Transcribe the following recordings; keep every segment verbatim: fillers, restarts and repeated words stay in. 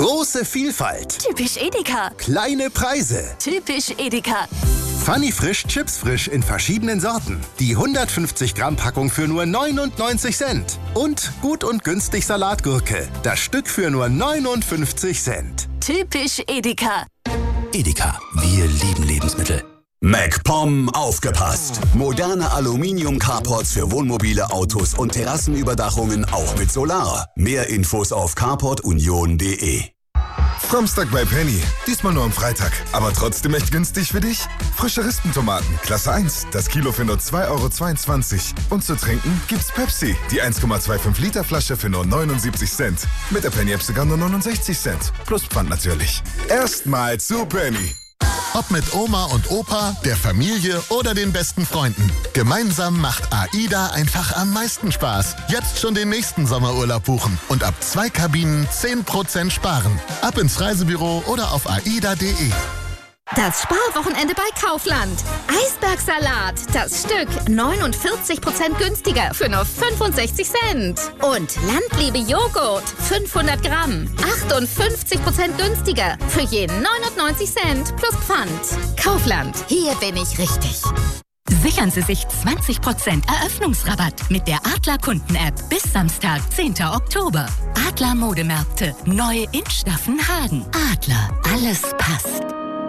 Große Vielfalt. Typisch Edeka. Kleine Preise. Typisch Edeka. Funny Frisch Chips Frisch in verschiedenen Sorten. Die hundertfünfzig Gramm Packung für nur neunundneunzig Cent. Und gut und günstig Salatgurke. Das Stück für nur neunundfünfzig Cent. Typisch Edeka. Edeka, wir lieben Lebensmittel. MacPom aufgepasst! Moderne Aluminium-Carports für Wohnmobile, Autos und Terrassenüberdachungen auch mit Solar. Mehr Infos auf carport union punkt de. Samstag bei Penny. Diesmal nur am Freitag. Aber trotzdem echt günstig für dich? Frische Rispentomaten, Klasse eins. Das Kilo für nur zwei Euro zweiundzwanzig. Und zu trinken gibt's Pepsi. Die eins Komma fünfundzwanzig Liter Flasche für nur neunundsiebzig Cent. Mit der Penny-App sogar nur neunundsechzig Cent. Plus Pfand natürlich. Erstmal zu Penny. Ob mit Oma und Opa, der Familie oder den besten Freunden. Gemeinsam macht AIDA einfach am meisten Spaß. Jetzt schon den nächsten Sommerurlaub buchen und ab zwei Kabinen zehn Prozent sparen. Ab ins Reisebüro oder auf aida punkt de. Das Sparwochenende bei Kaufland. Eisbergsalat, das Stück neunundvierzig Prozent günstiger für nur fünfundsechzig Cent. Und Landliebe Joghurt, fünfhundert Gramm, achtundfünfzig Prozent günstiger für je neunundneunzig Cent plus Pfand. Kaufland, hier bin ich richtig. Sichern Sie sich zwanzig Prozent Eröffnungsrabatt mit der Adler Kunden-App bis Samstag, zehnten Oktober. Adler Modemärkte, neu in Staffenhagen. Adler, alles passt.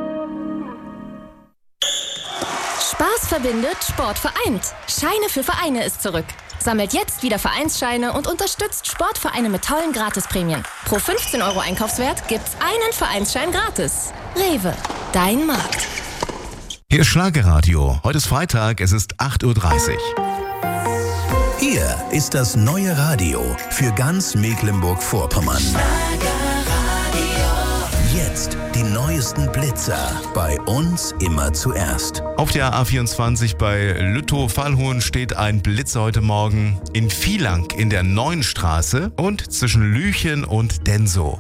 Spaß verbindet, Sport vereint. Scheine für Vereine ist zurück. Sammelt jetzt wieder Vereinsscheine und unterstützt Sportvereine mit tollen Gratisprämien. Pro fünfzehn Euro Einkaufswert gibt's einen Vereinsschein gratis. Rewe, dein Markt. Hier ist Schlagerradio. Heute ist Freitag, es ist acht Uhr dreißig. Hier ist das neue Radio für ganz Mecklenburg-Vorpommern. Jetzt die neuesten Blitzer. Bei uns immer zuerst. Auf der A vierundzwanzig bei Lüttow-Fallhohen steht ein Blitzer heute Morgen in Vielang in der Neuenstraße und zwischen Lüchen und Densow.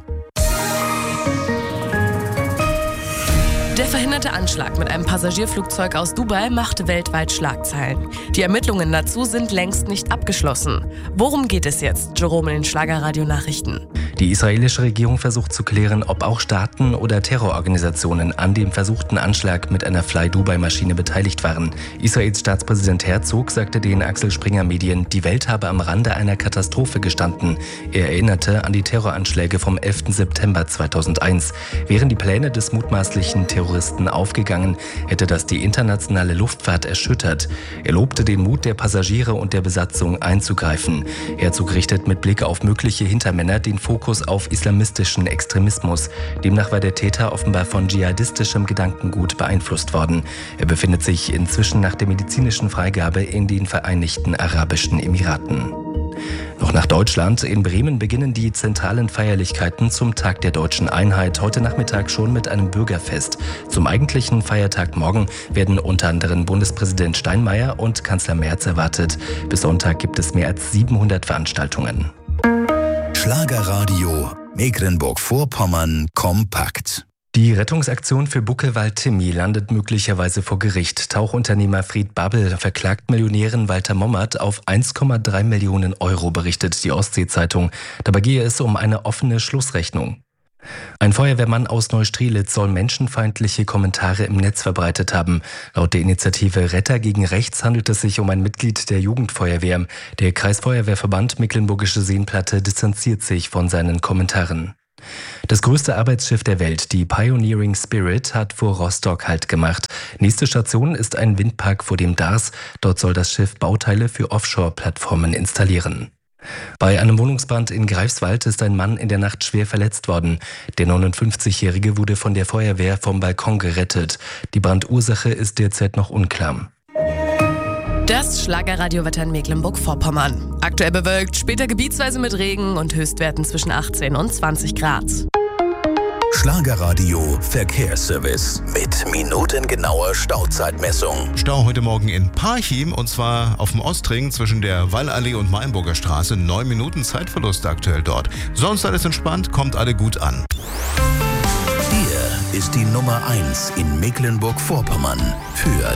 Der verhinderte Anschlag mit einem Passagierflugzeug aus Dubai machte weltweit Schlagzeilen. Die Ermittlungen dazu sind längst nicht abgeschlossen. Worum geht es jetzt, Jerome in den Schlagerradio-Nachrichten? Die israelische Regierung versucht zu klären, ob auch Staaten oder Terrororganisationen an dem versuchten Anschlag mit einer Fly-Dubai-Maschine beteiligt waren. Israels Staatspräsident Herzog sagte den Axel Springer Medien, die Welt habe am Rande einer Katastrophe gestanden. Er erinnerte an die Terroranschläge vom elften September zweitausendeins. Wären die Pläne des mutmaßlichen Terroristen aufgegangen, hätte das die internationale Luftfahrt erschüttert. Er lobte den Mut der Passagiere und der Besatzung einzugreifen. Herzog richtet mit Blick auf mögliche Hintermänner den Fokus auf islamistischen Extremismus. Demnach war der Täter offenbar von dschihadistischem Gedankengut beeinflusst worden. Er befindet sich inzwischen nach der medizinischen Freigabe in den Vereinigten Arabischen Emiraten. Noch nach Deutschland. In Bremen beginnen die zentralen Feierlichkeiten zum Tag der Deutschen Einheit heute Nachmittag schon mit einem Bürgerfest. Zum eigentlichen Feiertag morgen werden unter anderem Bundespräsident Steinmeier und Kanzler Merz erwartet. Bis Sonntag gibt es mehr als siebenhundert Veranstaltungen. Schlagerradio Mecklenburg-Vorpommern kompakt. Die Rettungsaktion für Buckelwald-Timmy landet möglicherweise vor Gericht. Tauchunternehmer Fried Babbel verklagt Millionären Walter Mommert auf eins Komma drei Millionen Euro, berichtet die Ostsee-Zeitung. Dabei gehe es um eine offene Schlussrechnung. Ein Feuerwehrmann aus Neustrelitz soll menschenfeindliche Kommentare im Netz verbreitet haben. Laut der Initiative Retter gegen Rechts handelt es sich um ein Mitglied der Jugendfeuerwehr. Der Kreisfeuerwehrverband Mecklenburgische Seenplatte distanziert sich von seinen Kommentaren. Das größte Arbeitsschiff der Welt, die Pioneering Spirit, hat vor Rostock Halt gemacht. Nächste Station ist ein Windpark vor dem Dars. Dort soll das Schiff Bauteile für Offshore-Plattformen installieren. Bei einem Wohnungsbrand in Greifswald ist ein Mann in der Nacht schwer verletzt worden. Der neunundfünfzigjährige wurde von der Feuerwehr vom Balkon gerettet. Die Brandursache ist derzeit noch unklar. Das Schlagerradiowetter in Mecklenburg-Vorpommern. Aktuell bewölkt, später gebietsweise mit Regen und Höchstwerten zwischen achtzehn und zwanzig Grad. Schlagerradio Verkehrsservice mit minutengenauer Stauzeitmessung. Stau heute Morgen in Parchim und zwar auf dem Ostring zwischen der Wallallee und Mainburger Straße. Neun Minuten Zeitverlust aktuell dort. Sonst alles entspannt, kommt alle gut an. Hier ist die Nummer eins in Mecklenburg-Vorpommern für